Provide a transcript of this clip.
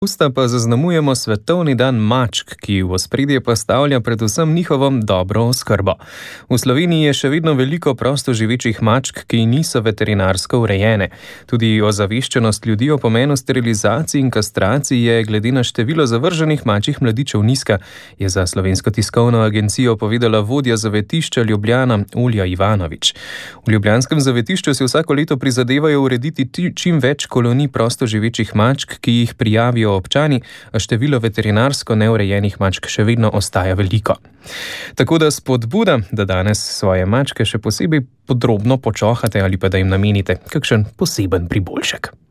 Avgusta pa zaznamujemo Svetovni dan mačk, ki v ospredje postavlja predvsem njihovo dobro oskrbo. V Sloveniji je še vedno veliko prostoživečih mačk, ki niso veterinarsko urejene. Tudi ozaveščenost ljudi o pomenu sterilizacij in kastracij je glede na število zavrženih mačjih mladičev nizka, je za Slovensko tiskovno agencijo povedala vodja zavetišča Ljubljana Ulja Ivanovič. V ljubljanskem zavetišču si vsako leto prizadevajo urediti čim več kolonij prostoživečih mačk, ki jih prijavijo občani, a število veterinarsko neurejenih mačk še vedno ostaja veliko. Tako da spodbuda, da danes svoje mačke še posebej podrobno počohate ali pa da jim namenite kakšen poseben priboljšek.